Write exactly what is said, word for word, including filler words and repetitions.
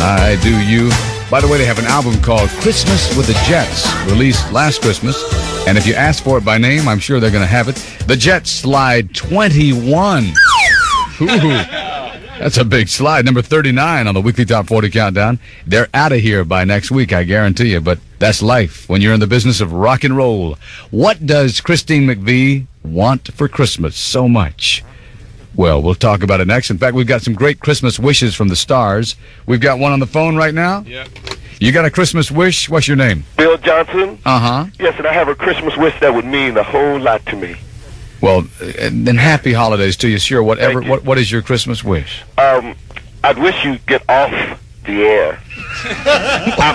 I Do You. By the way, they have an album called Christmas with the Jets, released last Christmas. And if you ask for it by name, I'm sure they're going to have it. The Jets slide twenty-one. Ooh, that's a big slide. Number thirty-nine on the weekly Top forty Countdown. They're out of here by next week, I guarantee you. But that's life when you're in the business of rock and roll. What does Christine McVie want for Christmas so much? Well, we'll talk about it next. In fact, we've got some great Christmas wishes from the stars. We've got one on the phone right now. Yep. You got a Christmas wish? What's your name? Bill Johnson. Uh-huh. Yes, and I have a Christmas wish that would mean a whole lot to me. Well, then happy holidays to you. Sure, whatever. You. What What is your Christmas wish? Um, I'd wish you'd get off the air. I